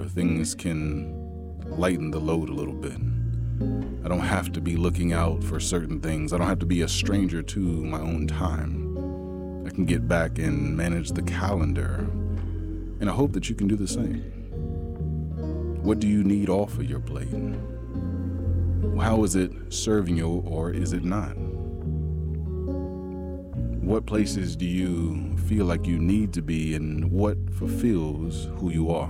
where things can lighten the load a little bit. I don't have to be looking out for certain things. I don't have to be a stranger to my own time. I can get back and manage the calendar, and I hope that you can do the same. What do you need off of your plate? How is it serving you, or is it not? What places do you feel like you need to be, and what fulfills who you are?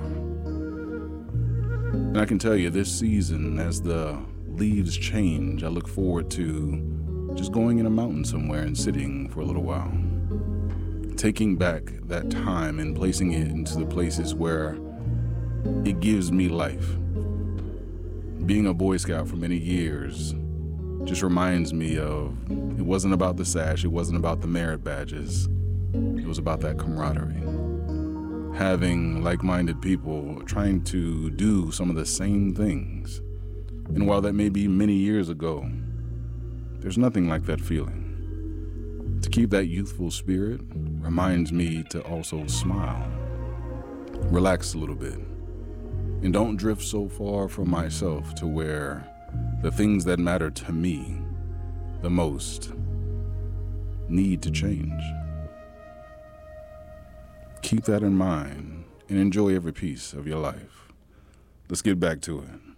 And I can tell you, this season, as the leaves change, I look forward to just going in a mountain somewhere and sitting for a little while. Taking back that time and placing it into the places where it gives me life. Being a Boy Scout for many years just reminds me of, it wasn't about the sash, it wasn't about the merit badges, it was about that camaraderie. Having like-minded people trying to do some of the same things. And while that may be many years ago, there's nothing like that feeling. To keep that youthful spirit reminds me to also smile, relax a little bit, and don't drift so far from myself to where the things that matter to me the most need to change. Keep that in mind and enjoy every piece of your life. Let's get back to it.